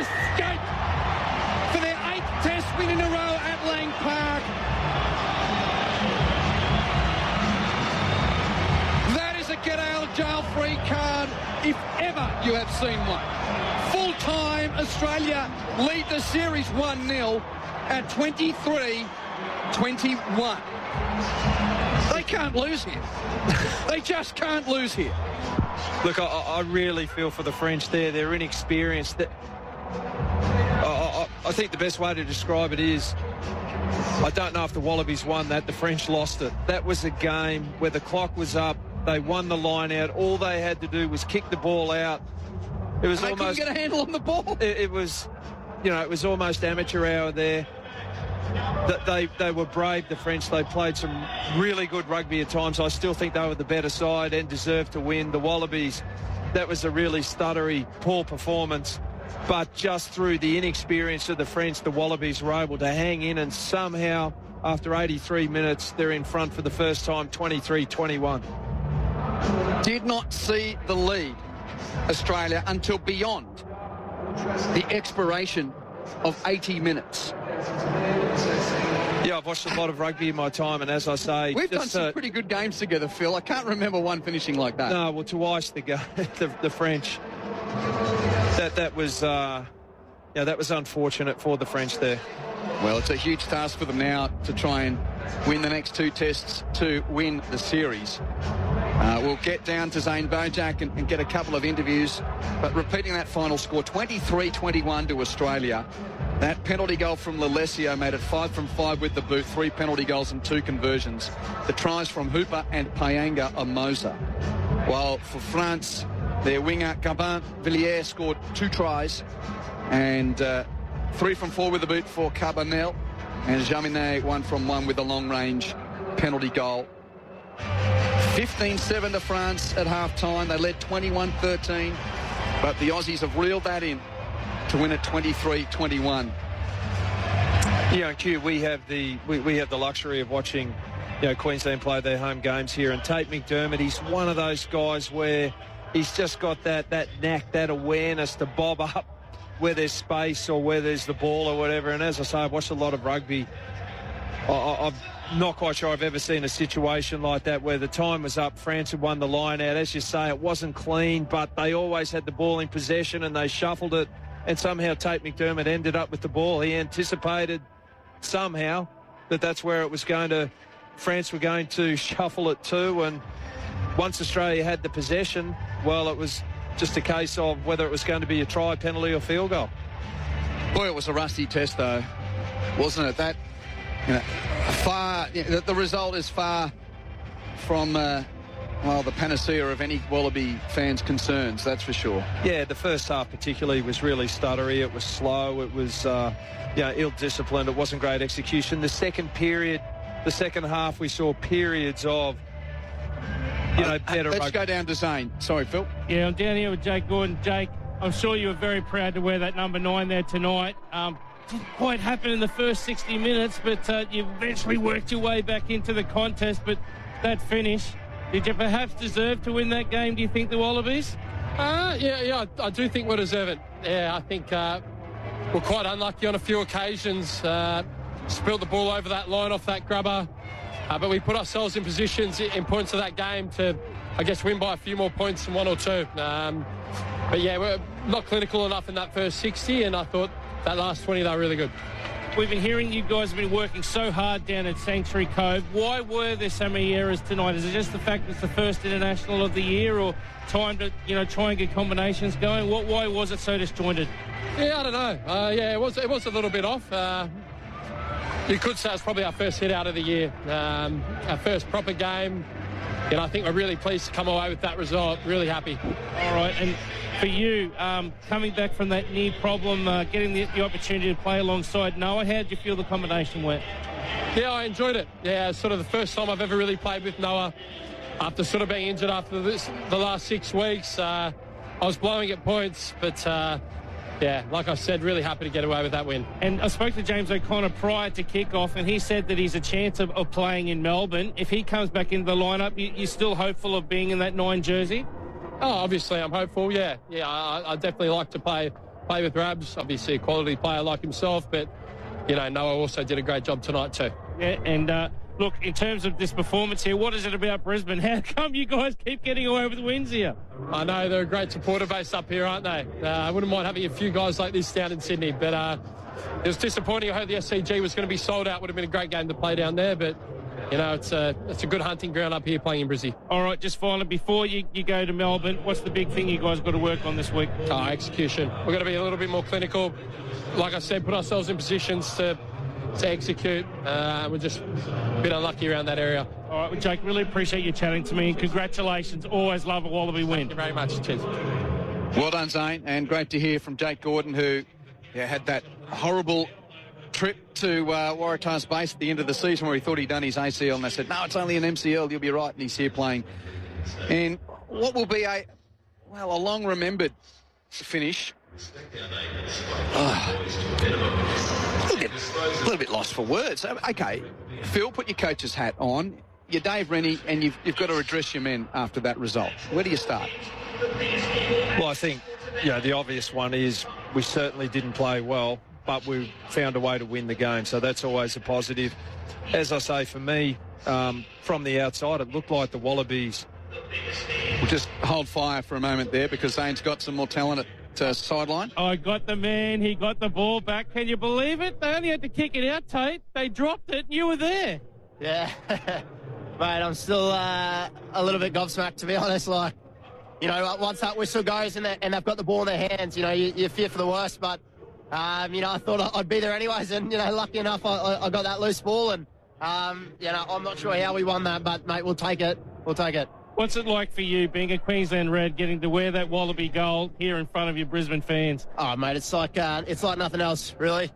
escape for their 8th Test win in a row at Lang Park. That is a get out of jail free card if ever you have seen one. Full time, Australia lead the series 1-0 at 23-21. They can't lose here. They just can't lose here. Look, I really feel for the French there. They're inexperienced. I think the best way to describe it is, I don't know if the Wallabies won that. The French lost it. That was a game where the clock was up. They won the line out. All they had to do was kick the ball out. It was and almost... they couldn't get a handle on the ball. It was, it was almost amateur hour there. They were brave, the French. They played some really good rugby at times. I still think they were the better side and deserved to win. The Wallabies, that was a really stuttery, poor performance. But just through the inexperience of the French, the Wallabies were able to hang in, and somehow, after 83 minutes, they're in front for the first time, 23-21. Did not see the lead, Australia, until beyond the expiration of 80 minutes. Yeah, I've watched a lot of rugby in my time, and as I say... We've done some pretty good games together, Phil. I can't remember one finishing like that. No, well, to ice the French, that was unfortunate for the French there. Well, it's a huge task for them now to try and win the next 2 tests to win the series. We'll get down to Zane Bojack and get a couple of interviews. But repeating that final score, 23-21 to Australia. That penalty goal from Lolesio made it 5 from 5 with the boot, 3 penalty goals and 2 conversions. The tries from Hooper and Payanga Amosa. While for France, their winger Gabin Villiers scored 2 tries and 3 from 4 with the boot for Carbonell, and Jaminet 1 from 1 with a long-range penalty goal. 15-7 to France at half-time. They led 21-13, but the Aussies have reeled that in to win at 23-21. Yeah, and Q, we have the luxury of watching, Queensland play their home games here, and Tate McDermott, he's one of those guys where he's just got that knack, that awareness to bob up where there's space or where there's the ball or whatever. And as I say, I've watched a lot of rugby. I'm not quite sure I've ever seen a situation like that where the time was up, France had won the line out. As you say, it wasn't clean, but they always had the ball in possession and they shuffled it, and somehow Tate McDermott ended up with the ball. He anticipated somehow that's where it was going to, France were going to shuffle it too, and once Australia had the possession, well, it was just a case of whether it was going to be a try, penalty or field goal. Boy, it was a rusty test though, wasn't it? That, the result is far from the panacea of any Wallaby fans' concerns, that's for sure. Yeah, the first half particularly was really stuttery. It was slow. It was ill-disciplined. It wasn't great execution. The second half, we saw periods of better. Let's go down to Zane. Sorry, Phil. Yeah, I'm down here with Jake Gordon. Jake, I'm sure you were very proud to wear that number 9 there tonight. Didn't quite happen in the first 60 minutes, but you eventually worked your way back into the contest. But that finish, did you perhaps deserve to win that game, do you think, the Wallabies? Yeah, I do think we deserve it. Yeah, I think we're quite unlucky on a few occasions. Spilled the ball over that line off that grubber. But we put ourselves in positions in points of that game to, I guess, win by a few more points than 1 or 2. But yeah, we're not clinical enough in that first 60, and I thought that last 20, they were really good. We've been hearing you guys have been working so hard down at Sanctuary Cove. Why were there so many errors tonight? Is it just the fact it's the first international of the year, or time to, try and get combinations going? Why was it so disjointed? Yeah, I don't know. It was a little bit off. You could say it's probably our first hit out of the year. Our first proper game. I think we're really pleased to come away with that result. Really happy. All right, and for you, coming back from that knee problem, getting the opportunity to play alongside Noah, how did you feel the combination went? Yeah, I enjoyed it. Yeah, it's sort of the first time I've ever really played with Noah after sort of being injured after the last 6 weeks. I was blowing at points, but like I said, really happy to get away with that win. And I spoke to James O'Connor prior to kick-off, and he said that he's a chance of playing in Melbourne. If he comes back into the lineup, you're still hopeful of being in that 9 jersey? Oh, obviously I'm hopeful, yeah. Yeah, I definitely like to play play with Rabs, obviously a quality player like himself, but, you know, Noah also did a great job tonight too. Yeah, and look, in terms of this performance here, what is it about Brisbane? How come you guys keep getting away with wins here? I know they're a great supporter base up here, aren't they? I wouldn't mind having a few guys like this down in Sydney, but it was disappointing. I heard the SCG was going to be sold out. Would have been a great game to play down there, but, you know, it's a good hunting ground up here playing in Brizzy. All right, just finally, before you go to Melbourne, what's the big thing you guys got to work on this week? Execution. We've got to be a little bit more clinical. Like I said, put ourselves in positions to execute. We're just a bit unlucky around that area. All right, well, Jake, really appreciate you chatting to me, and congratulations. Always love a Wallaby win. Thank you very much. Cheers. Well done, Zane, and great to hear from Jake Gordon, who had that horrible trip to Waratahs base at the end of the season where he thought he'd done his ACL, and they said, no, it's only an MCL, you'll be right, and he's here playing. And what will be a long-remembered finish. A little bit lost for words. Okay, Phil, put your coach's hat on. You're Dave Rennie, and you've got to address your men after that result. Where do you start? Well, I think, the obvious one is we certainly didn't play well, but we found a way to win the game, so that's always a positive. As I say, for me, from the outside, it looked like the Wallabies... We'll just hold fire for a moment there because Zane's got some more talent at sideline. I got the man. He got the ball back. Can you believe it? They only had to kick it out, Tate. They dropped it, and you were there. Yeah. Mate, I'm still a little bit gobsmacked, to be honest. Like, once that whistle goes and they've got the ball in their hands, you fear for the worst. But, I thought I'd be there anyways. And, lucky enough, I got that loose ball. And, I'm not sure how we won that, but, mate, we'll take it. We'll take it. What's it like for you, being a Queensland Red, getting to wear that Wallaby gold here in front of your Brisbane fans? Oh, mate, it's like nothing else, really.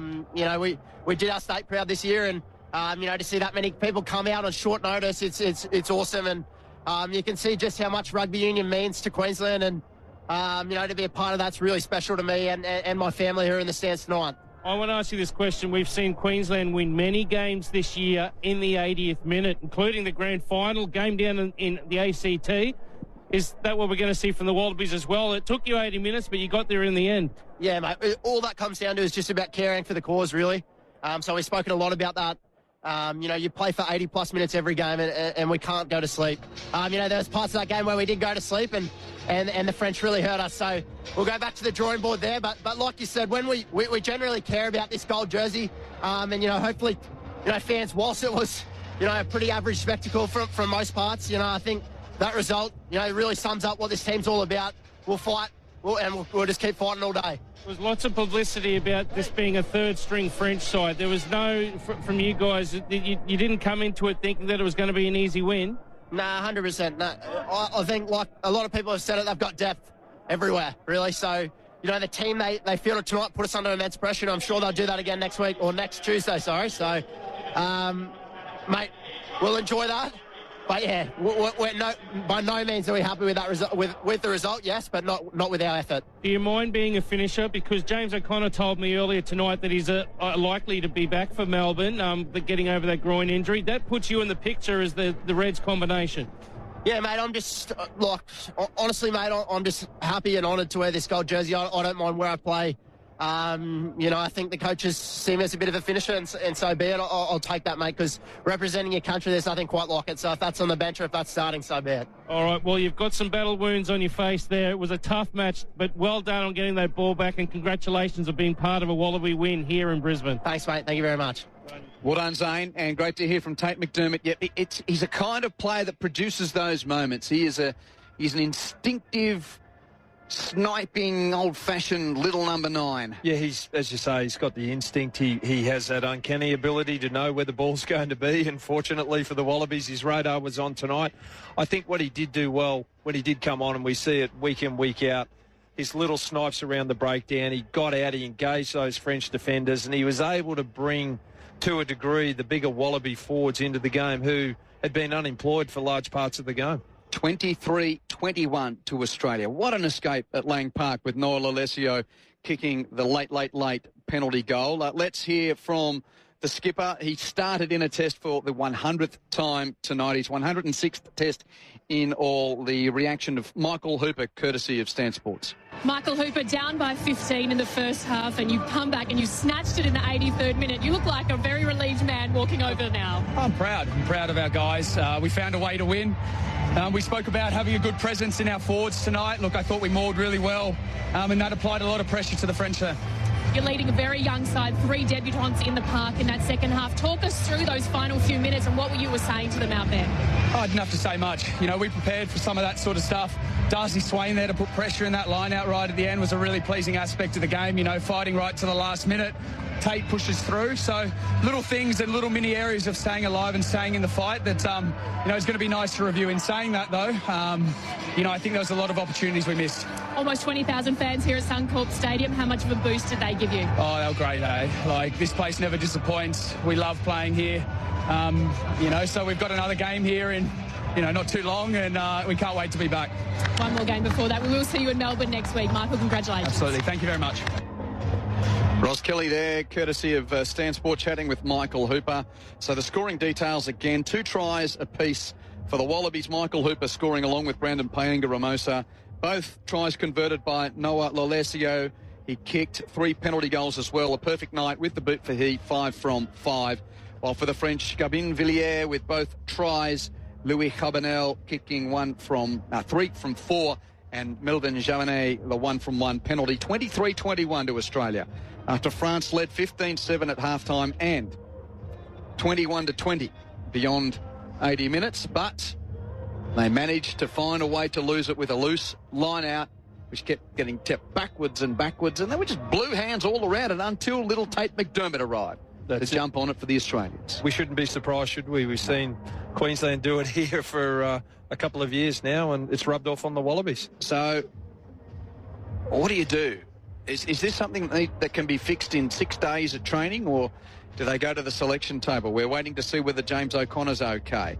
We did our state proud this year, and to see that many people come out on short notice, it's awesome, and you can see just how much rugby union means to Queensland, and to be a part of that's really special to me and my family who are in the stands tonight. I want to ask you this question. We've seen Queensland win many games this year in the 80th minute, including the grand final game down in the ACT. Is that what we're going to see from the Wallabies as well? It took you 80 minutes, but you got there in the end. Yeah, mate. All that comes down to is just about caring for the cause, really. So we've spoken a lot about that. You play for 80-plus minutes every game, and we can't go to sleep. There's parts of that game where we did go to sleep, and the French really hurt us. So we'll go back to the drawing board there. But like you said, when we generally care about this gold jersey, and hopefully, fans, whilst it was, a pretty average spectacle from most parts, I think that result, really sums up what this team's all about. We'll fight, we'll just keep fighting all day. There was lots of publicity about this being a third-string French side. There was from you guys, you didn't come into it thinking that it was going to be an easy win? Nah, 100%. Nah. I think, like a lot of people have said it, they've got depth everywhere, really. So, the team, they fielded tonight, put us under immense pressure, and I'm sure they'll do that again next week, or next Tuesday, sorry. So, mate, we'll enjoy that. But yeah, by no means are we happy with that result. With the result, yes, but not with our effort. Do you mind being a finisher? Because James O'Connor told me earlier tonight that he's likely to be back for Melbourne, getting over that groin injury. That puts you in the picture as the Reds combination. Yeah, mate, I'm just, honestly, mate, I'm just happy and honoured to wear this gold jersey. I don't mind where I play. I think the coaches see me as a bit of a finisher, and so be it. I'll take that, mate, because representing your country, there's nothing quite like it. So if that's on the bench or if that's starting, so be it. All right, well, you've got some battle wounds on your face there. It was a tough match, but well done on getting that ball back, and congratulations on being part of a Wallaby win here in Brisbane. Thanks, mate. Thank you very much. Well done, Zane, and great to hear from Tate McDermott. Yeah, he's a kind of player that produces those moments. He's an instinctive, sniping, old-fashioned little number 9. Yeah, as you say, he's got the instinct. He has that uncanny ability to know where the ball's going to be, and fortunately for the Wallabies, his radar was on tonight. I think what he did do well when he did come on, and we see it week in, week out, his little snipes around the breakdown. He got out, he engaged those French defenders, and he was able to bring, to a degree, the bigger Wallaby forwards into the game who had been unemployed for large parts of the game. 23-21 to Australia. What an escape at Lang Park with Noah Lolesio kicking the late penalty goal. Let's hear from the skipper. He started in a test for the 100th time tonight. His 106th test in all. The reaction of Michael Hooper, courtesy of Stan Sports. Michael Hooper down by 15 in the first half, and you come back and you snatched it in the 83rd minute. You look like a very relieved man walking over now. I'm proud. I'm proud of our guys. We found a way to win. We spoke about having a good presence in our forwards tonight. Look, I thought we mauled really well, and that applied a lot of pressure to the French there. You're leading a very young side, 3 debutants in the park in that second half. Talk us through those final few minutes and what you were saying to them out there. I didn't have to say much. You know, we prepared for some of that sort of stuff. Darcy Swain there to put pressure in that line out right at the end was a really pleasing aspect of the game, you know, fighting right to the last minute. Tate pushes through. So little things and little mini areas of staying alive and staying in the fight that, you know, is going to be nice to review. In saying that, though, you know, I think there was a lot of opportunities we missed. Almost 20,000 fans here at Suncorp Stadium. How much of a boost did they give you? Oh, they were great, eh? Like, this place never disappoints. We love playing here. You know, so we've got another game here in, you know, not too long, and we can't wait to be back. One more game before that. We will see you in Melbourne next week. Michael, congratulations. Absolutely. Thank you very much. Ross Kelly there, courtesy of Stan Sport, chatting with Michael Hooper. So the scoring details again, 2 tries apiece for the Wallabies. Michael Hooper scoring along with Brandon Paenga-Ramosa. Both tries converted by Noah Lolesio. He kicked 3 penalty goals as well. A perfect night with the boot for he, 5 from 5. While for the French, Gabin Villiers with both tries. Louis Cabanel kicking 3 from 4. And Melvin Javanet, the 1 from 1 penalty. 23-21 to Australia. After France led 15-7 at halftime and 21-20 beyond 80 minutes. But they managed to find a way to lose it with a loose line out, which kept getting tipped backwards and backwards. And they were just blue hands all around it until little Tate McDermott arrived to jump on it for the Australians. We shouldn't be surprised, should we? We've seen Queensland do it here for a couple of years now, and it's rubbed off on the Wallabies. So what do you do? Is this something that can be fixed in 6 days of training, or do they go to the selection table? We're waiting to see whether James O'Connor's okay.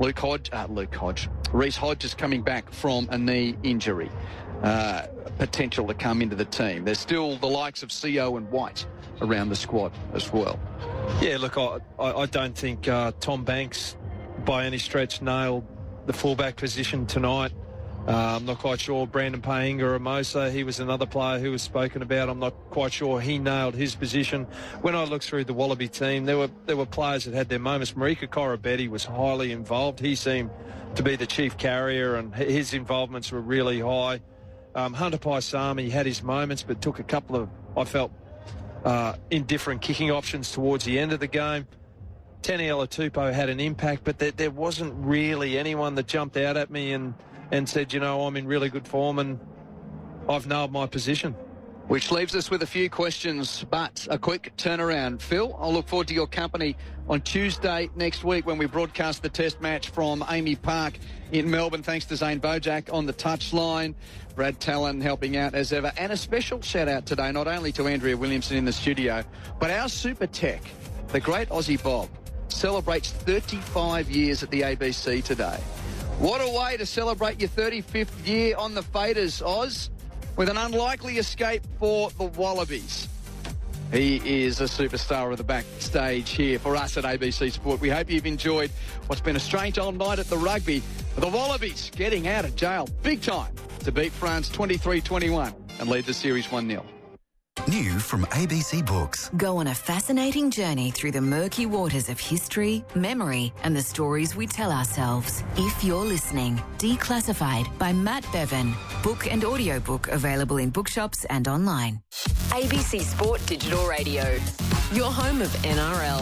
Reece Hodge is coming back from a knee injury. Potential to come into the team. There's still the likes of CO and White around the squad as well. Yeah, look, I don't think Tom Banks by any stretch nailed the fullback position tonight. I'm not quite sure. Brandon Paenga-Ramosa, he was another player who was spoken about. I'm not quite sure he nailed his position. When I looked through the Wallaby team, there were players that had their moments. Marika Koroibete was highly involved. He seemed to be the chief carrier, and his involvements were really high. Hunter Paisami had his moments, but took a couple of, I felt, indifferent kicking options towards the end of the game. Taniela Tupou had an impact, but there wasn't really anyone that jumped out at me and said, you know, I'm in really good form and I've nailed my position. Which leaves us with a few questions, but a quick turnaround. Phil, I'll look forward to your company on Tuesday next week when we broadcast the test match from Amy Park in Melbourne. Thanks to Zane Bojack on the touchline. Brad Talon helping out as ever. And a special shout out today, not only to Andrea Williamson in the studio, but our super tech, the great Aussie Bob, celebrates 35 years at the ABC today. What a way to celebrate your 35th year on the Faders, Oz, with an unlikely escape for the Wallabies. He is a superstar of the backstage here for us at ABC Sport. We hope you've enjoyed what's been a strange old night at the rugby. The Wallabies getting out of jail big time to beat France 23-21 and lead the series 1-0. New from ABC Books. Go on a fascinating journey through the murky waters of history, memory, and the stories we tell ourselves. If You're Listening, Declassified by Matt Bevan. Book and audiobook available in bookshops and online. ABC Sport Digital Radio, your home of NRL.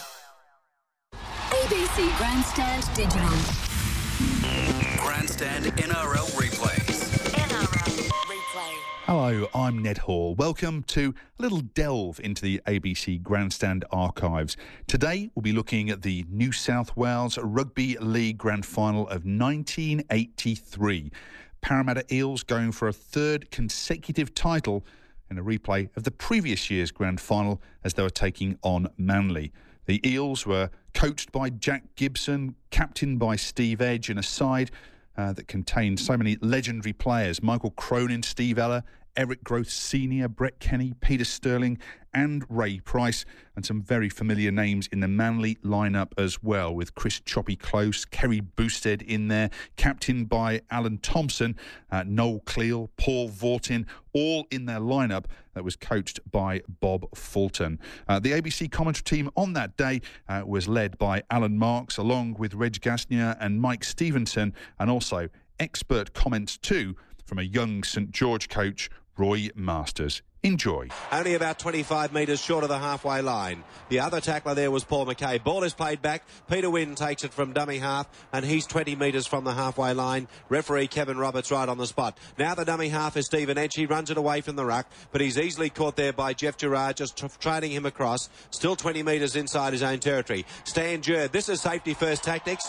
ABC Grandstand Digital. Grandstand NRL replays. NRL replay. Hello, I'm Ned Hall. Welcome to a little delve into the ABC Grandstand archives. Today we'll be looking at the New South Wales Rugby League Grand Final of 1983. Parramatta Eels going for a third consecutive title in a replay of the previous year's Grand Final as they were taking on Manly. The Eels were coached by Jack Gibson, captained by Steve Edge, and a side that contained so many legendary players: Michael Cronin, Steve Ella, Eric Groth Sr., Brett Kenny, Peter Sterling and Ray Price, and some very familiar names in the Manly lineup as well, with Chris Choppy Close, Kerry Boosted in there, captained by Alan Thompson, Noel Cleal, Paul Vortin, all in their lineup that was coached by Bob Fulton. The ABC commentary team on that day was led by Alan Marks, along with Reg Gasnier and Mike Stevenson, and also expert comments too from a young St George coach, Roy Masters. Enjoy. Only about 25 metres short of the halfway line. The other tackler there was Paul McKay. Ball is played back. Peter Wynn takes it from dummy half, and he's 20 metres from the halfway line. Referee Kevin Roberts right on the spot. Now the dummy half is Stephen Edge. He runs it away from the ruck, but he's easily caught there by Jeff Gerard, just training him across. Still 20 metres inside his own territory. Stan Jerd. This is safety first tactics.